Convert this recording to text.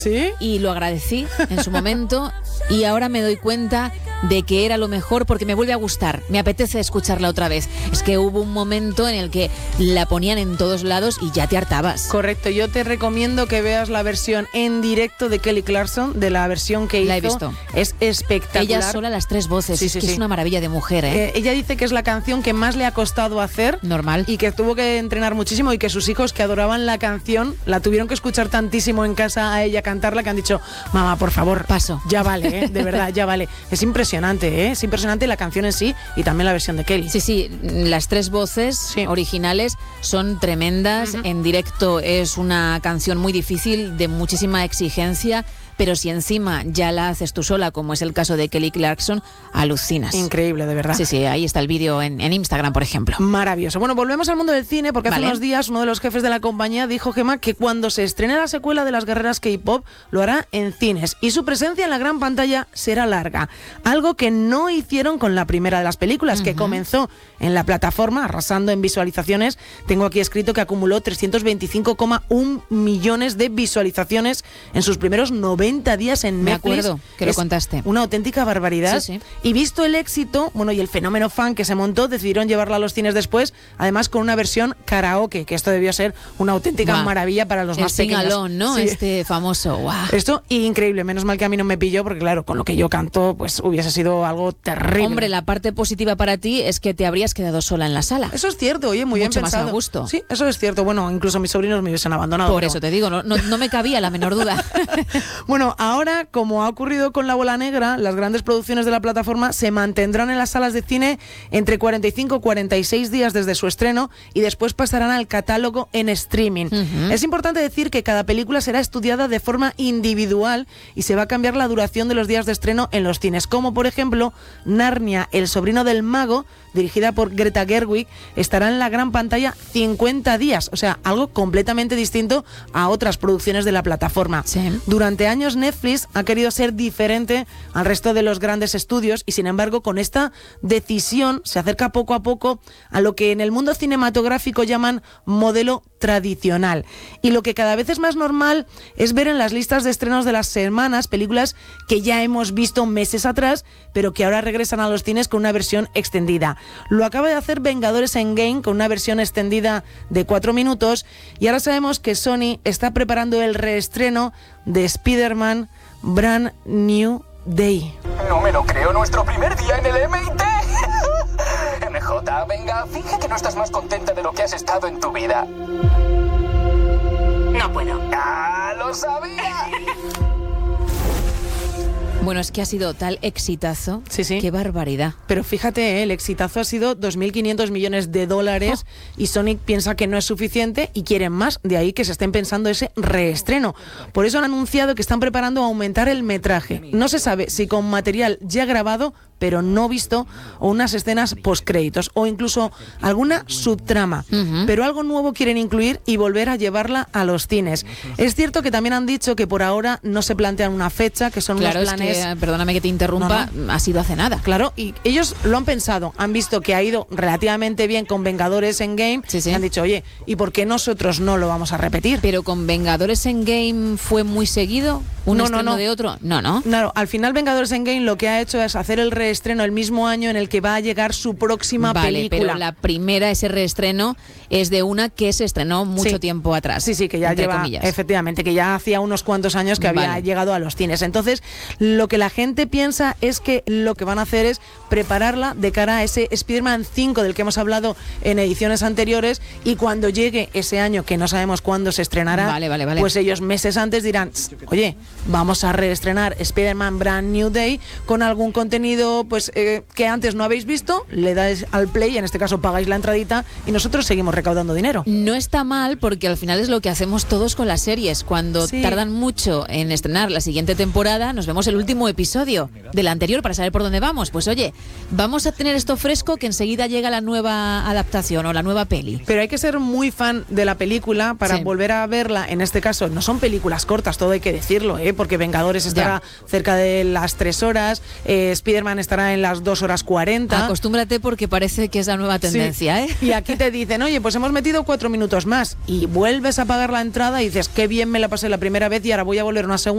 ¿Sí? Y lo agradecí en su momento y ahora me doy cuenta de que era lo mejor porque me vuelve a gustar, me apetece escucharla otra vez. Es que hubo un momento en el que la ponían en todos lados y ya te hartabas. Correcto, yo te recomiendo que veas la versión en directo de Kelly Clarkson, de la versión que hizo. La he visto. Es espectacular. Ella sola, las 3 voces, Sí, es sí, que sí. es una maravilla de mujer, ¿eh? Ella dice que es la canción que más le ha costado hacer. Normal. Y que tuvo que entrenar muchísimo y que sus hijos que adoraban la canción la tuvieron que escuchar tantísimo en casa a ella cantarla que han dicho, mamá, por favor, paso. Ya vale, de verdad, ya vale. Es impresionante, es impresionante la canción en sí y también la versión de Kelly. Sí, las 3 voces originales son tremendas. En directo es una canción muy difícil, de muchísima exigencia, pero si encima ya la haces tú sola, como es el caso de Kelly Clarkson, alucinas. Increíble, de verdad. Sí, ahí está el vídeo en Instagram, por ejemplo. Maravilloso. Bueno, volvemos al mundo del cine porque hace unos días uno de los jefes de la compañía dijo, Gemma, que cuando se estrene la secuela de Las Guerreras K-Pop lo hará en cines y su presencia en la gran pantalla será larga. Algo que no hicieron con la primera de las películas, que comenzó en la plataforma arrasando en visualizaciones. Tengo aquí escrito que acumuló 325,1 millones de visualizaciones en sus primeros 90 días en Netflix. Me acuerdo que lo contaste. Una auténtica barbaridad. Sí. Y visto el éxito, bueno, y el fenómeno fan que se montó, decidieron llevarla a los cines después, además con una versión karaoke, que esto debió ser una auténtica maravilla para los más pequeños. El sing-along, ¿no? Sí. Este famoso. Wow. Esto increíble, menos mal que a mí no me pilló, porque claro, con lo que yo canto, pues hubiese sido algo terrible. Hombre, la parte positiva para ti es que te habrías quedado sola en la sala. Eso es cierto, oye, muy bien Mucho pensado. más a gusto. Sí, eso es cierto. Bueno, incluso mis sobrinos me hubiesen abandonado. Por eso te digo, no me cabía la menor duda. Bueno, ahora, como ha ocurrido con La Bola Negra, las grandes producciones de la plataforma se mantendrán en las salas de cine entre 45 y 46 días desde su estreno y después pasarán al catálogo en streaming. Es importante decir que cada película será estudiada de forma individual y se va a cambiar la duración de los días de estreno en los cines, como por ejemplo Narnia, el sobrino del mago, dirigida por Greta Gerwig, estará en la gran pantalla 50 días, o sea, algo completamente distinto a otras producciones de la plataforma. Sí. Durante años Netflix ha querido ser diferente al resto de los grandes estudios y sin embargo con esta decisión se acerca poco a poco a lo que en el mundo cinematográfico llaman modelo tradicional. Y lo que cada vez es más normal es ver en las listas de estrenos de las semanas películas que ya hemos visto meses atrás, pero que ahora regresan a los cines con una versión extendida. Lo acaba de hacer Vengadores Endgame con una versión extendida de 4 minutos y ahora sabemos que Sony está preparando el reestreno de Spider-Man Brand New Day. No me lo creo, nuestro primer día en el MIT. MJ, venga, finge que no estás más contenta de lo que has estado en tu vida. No puedo. ¡Ah, lo sabía! Bueno, es que ha sido tal exitazo. Sí. Qué barbaridad. Pero fíjate, el exitazo ha sido 2.500 millones de dólares y Sony piensa que no es suficiente y quieren más. De ahí que se estén pensando ese reestreno. Por eso han anunciado que están preparando aumentar el metraje. No se sabe si con material ya grabado, pero no visto, o unas escenas postcréditos, o incluso alguna subtrama. Pero algo nuevo quieren incluir y volver a llevarla a los cines. Es cierto que también han dicho que por ahora no se plantean una fecha, que son unos planes... Perdóname que te interrumpa, ha sido hace nada. Claro, y ellos lo han pensado, han visto que ha ido relativamente bien con Vengadores Endgame, y han dicho, oye, ¿y por qué nosotros no lo vamos a repetir? Pero con Vengadores Endgame fue muy seguido, un estreno de otro. No. Claro, al final Vengadores Endgame lo que ha hecho es hacer el reestreno el mismo año en el que va a llegar su próxima película. Pero la primera, ese reestreno, es de una que se estrenó mucho tiempo atrás. Sí, que ya lleva, comillas. Efectivamente, que ya hacía unos cuantos años que había llegado a los cines. Entonces, lo que la gente piensa es que lo que van a hacer es prepararla de cara a ese Spider-Man 5 del que hemos hablado en ediciones anteriores, y cuando llegue ese año, que no sabemos cuándo se estrenará, pues ellos meses antes dirán, oye, vamos a reestrenar Spider-Man Brand New Day con algún contenido pues que antes no habéis visto, le dais al play, en este caso pagáis la entradita y nosotros seguimos recaudando dinero. No está mal, porque al final es lo que hacemos todos con las series. Cuando tardan mucho en estrenar la siguiente temporada, nos vemos el último episodio de la anterior para saber por dónde vamos. Pues oye, vamos a tener esto fresco, que enseguida llega la nueva adaptación o la nueva peli. Pero hay que ser muy fan de la película para volver a verla. En este caso no son películas cortas, todo hay que decirlo, porque Vengadores estará cerca de las 3 horas, Spider-Man estará en las 2 horas 40. Acostúmbrate, porque parece que es la nueva tendencia, Y aquí te dicen, oye, pues hemos metido 4 minutos más, y vuelves a pagar la entrada y dices, qué bien me la pasé la primera vez y ahora voy a volver una segunda.